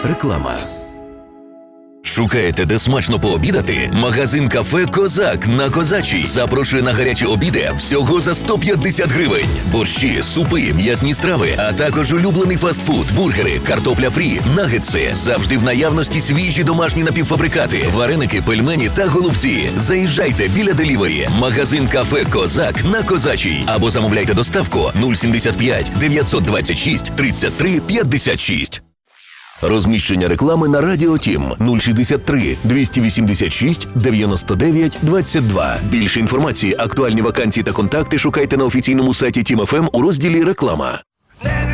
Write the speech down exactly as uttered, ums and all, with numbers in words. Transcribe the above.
Реклама. Шукаєте, де смачно пообідати? Магазин кафе «Козак» на Козачій запрошує на гарячі обіди всього за сто п'ятдесят гривень. Борщі, супи, м'ясні страви, а також улюблений фастфуд, бургери, картопля фрі, нагетси. Завжди в наявності свіжі домашні напівфабрикати, вареники, пельмені та голубці. Заїжджайте біля делівері. Магазин кафе «Козак» на Козачій. Або замовляйте доставку нуль сімдесят п'ять дев'ятсот двадцять шість тридцять три п'ятдесят шість. Розміщення реклами на Радіо Тім нуль шістдесят три двісті вісімдесят шість дев'яносто дев'ять двадцять два. Більше інформації, актуальні вакансії та контакти шукайте на офіційному сайті Тім еф ем у розділі «Реклама».